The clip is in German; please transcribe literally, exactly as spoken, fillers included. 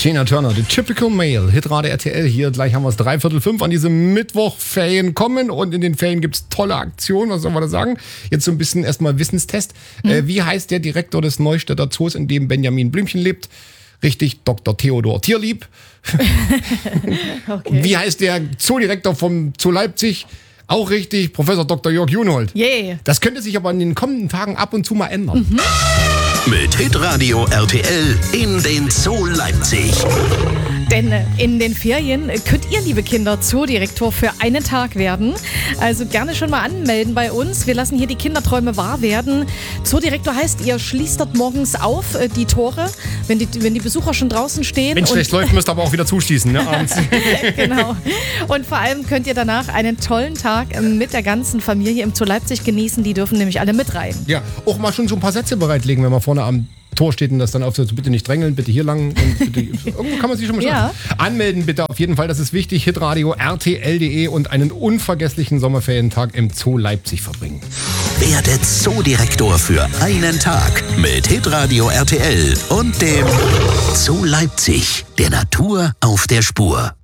Tina Turner, The Typical Male, Hitrate R T L hier. Gleich haben wir es dreiviertel fünf an diesem Mittwoch. Ferien kommen und in den Ferien gibt es tolle Aktionen. Was soll man da sagen? Jetzt so ein bisschen erstmal Wissenstest. Hm. Äh, wie heißt der Direktor des Neustädter Zoos, in dem Benjamin Blümchen lebt? Richtig, Doktor Theodor Tierlieb. Okay. Wie heißt der Zoodirektor vom Zoo Leipzig? Auch richtig, Professor Doktor Jörg Junold. Yeah. Das könnte sich aber in den kommenden Tagen ab und zu mal ändern. Mhm. Mit Hitradio R T L in den Zoo Leipzig. Denn in den Ferien könnt ihr, liebe Kinder, Zoodirektor für einen Tag werden. Also gerne schon mal anmelden bei uns. Wir lassen hier die Kinderträume wahr werden. Zoodirektor heißt, ihr schließt dort morgens auf äh, die Tore, wenn die, wenn die Besucher schon draußen stehen. Wenn es schlecht läuft, müsst ihr aber auch wieder zuschließen, ne, abends. Genau. Und vor allem könnt ihr danach einen tollen Tag mit der ganzen Familie im Zoo Leipzig genießen. Die dürfen nämlich alle mit rein. Ja, auch mal schon so ein paar Sätze bereitlegen, wenn man vorne am Tor steht und das dann auf so, bitte nicht drängeln, bitte hier lang. Und bitte, irgendwo kann man sich schon mal Ja. sagen. Anmelden bitte auf jeden Fall, das ist wichtig. Hitradio R T L punkt de und einen unvergesslichen Sommerferientag im Zoo Leipzig verbringen. Werde Zoodirektor für einen Tag mit Hitradio R T L und dem Zoo Leipzig, der Natur auf der Spur.